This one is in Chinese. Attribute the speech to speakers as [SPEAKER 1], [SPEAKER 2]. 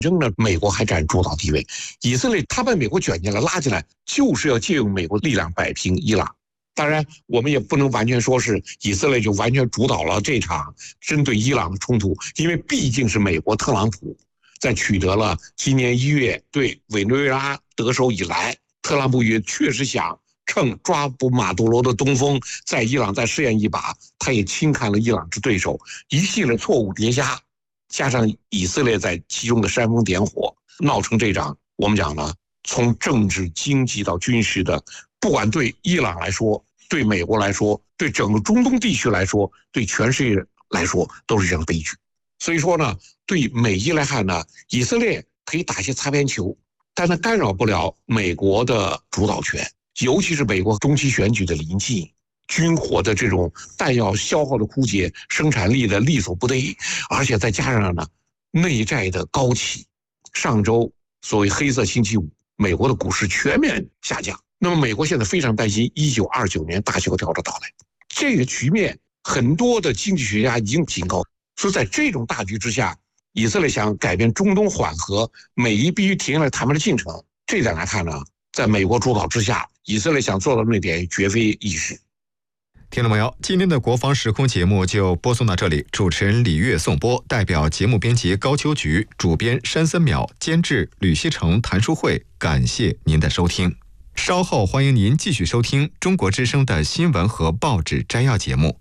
[SPEAKER 1] 争呢，美国还占主导地位。以色列他把美国卷进来、拉进来，就是要借用美国力量摆平伊朗。当然，我们也不能完全说是以色列就完全主导了这场针对伊朗的冲突，因为毕竟是美国特朗普在取得了今年1月对委内瑞拉得手以来，特朗普也确实想趁抓捕马杜罗的东风，在伊朗再试验一把，他也轻看了伊朗之对手，一系列错误叠加，加上以色列在其中的煽风点火，闹成这场我们讲呢，从政治、经济到军事的，不管对伊朗来说，对美国来说，对整个中东地区来说，对全世界来说，都是一场悲剧。所以说呢，对美伊来看呢，以色列可以打些擦边球，但它干扰不了美国的主导权，尤其是美国中期选举的临近，军火的这种弹药消耗的枯竭，生产力的力所不逮，而且再加上呢，内债的高企。上周所谓黑色星期五，美国的股市全面下降。那么美国现在非常担心1929年大萧条的到来。这个局面，很多的经济学家已经警告，说在这种大局之下，以色列想改变中东缓和，美伊必须停下来谈判的进程。这点来看呢，在美国主导之下，以色列想做到那点绝非易事。
[SPEAKER 2] 听众朋友，今天的国防时空节目就播送到这里。主持人李月颂播，代表节目编辑高秋菊，主编山森淼，监制吕锡成、谭淑慧，感谢您的收听。稍后欢迎您继续收听中国之声的新闻和报纸摘要节目。